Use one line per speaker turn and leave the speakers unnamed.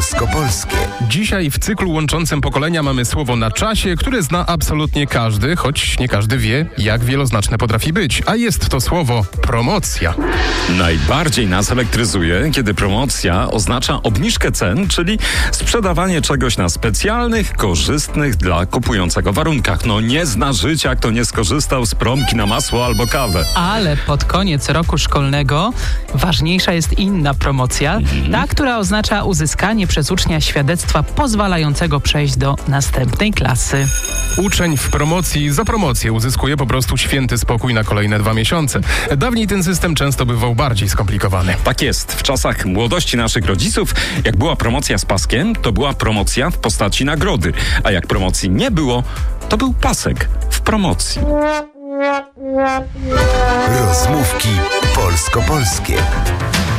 polsko-polskie.
Dzisiaj w cyklu łączącym pokolenia mamy słowo na czasie, które zna absolutnie każdy, choć nie każdy wie, jak wieloznaczne potrafi być. A jest to słowo promocja.
Najbardziej nas elektryzuje, kiedy promocja oznacza obniżkę cen, czyli sprzedawanie czegoś na specjalnych, korzystnych dla kupującego warunkach. No nie zna życia, kto nie skorzystał z promki na masło albo kawę.
Ale pod koniec roku szkolnego ważniejsza jest inna promocja, ta, która oznacza uzyskanie przez ucznia świadectwa pozwalającego przejść do następnej klasy.
Uczeń w promocji za promocję uzyskuje po prostu święty spokój na kolejne 2 miesiące. Dawniej ten system często bywał bardziej skomplikowany.
Tak jest. W czasach młodości naszych rodziców, jak była promocja z paskiem, to była promocja w postaci nagrody. A jak promocji nie było, to był pasek w promocji.
Rozmówki polsko-polskie.